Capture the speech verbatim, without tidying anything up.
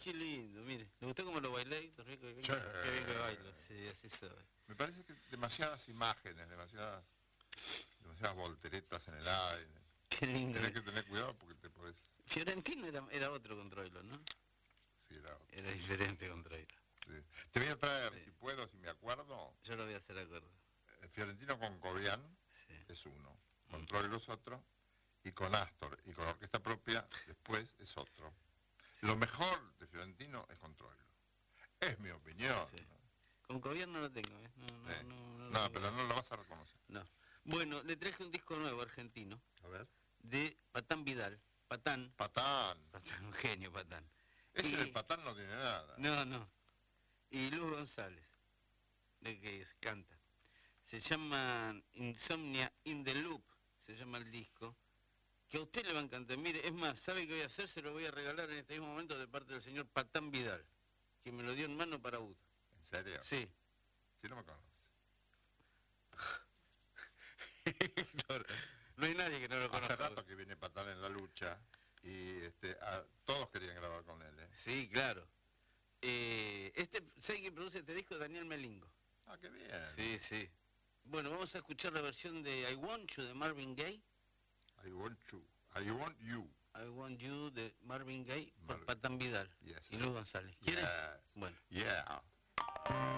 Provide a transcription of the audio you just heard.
qué lindo, mire. ¿Le gustó cómo lo bailé, Héctor? Qué bien, Sí. qué bien que bailo, sí, así soy. Me parece que demasiadas imágenes, demasiadas, demasiadas volteretas en el aire. Qué lindo. Tenés que tener cuidado porque te podés... Fiorentino era, era otro con Troilo, ¿no? Sí, era otro. Era diferente con Troilo. Sí. Te voy a traer, Sí. si puedo, si me acuerdo, Yo lo voy a hacer acuerdo. eh, Fiorentino con Cobian, Sí. es uno, con Troilo es otro, y con Astor y con orquesta propia después es otro. Lo mejor de Fiorentino es con Troilo. Es mi opinión. Sí. ¿No? Con Cobian no lo tengo, ¿eh? No, no, Eh, no, no, lo no, tengo. pero no lo vas a reconocer. No. Bueno, le traje un disco nuevo argentino A ver. de Patán Vidal. Patán. Patán. Patán, un genio, Patán. Ese Y- del Patán no tiene nada. No, no. Y Luz González, de que es- canta. Se llama Insomnia in the Loop, se llama el disco, que a usted le va a encantar. Mire, es más, ¿sabe qué voy a hacer? Se lo voy a regalar en este mismo momento de parte del señor Patán Vidal, que me lo dio en mano para Uda. ¿En serio? Sí. Si no me conoce. Héctor, no hay nadie que no lo Hace conozca. rato que viene Patán en la lucha y este, a- todos querían grabar con él. ¿eh? Sí, claro. Eh, este, ¿sabe quién produce este disco? Daniel Melingo. Ah, qué bien. Sí, sí. Bueno, vamos a escuchar la versión de I Want You de Marvin Gaye. I want you. I want you. I Want You de Marvin Gaye por Marvin. Patán Vidal Yes. y Luz González. ¿Quiere? Yes. Bueno. Yeah.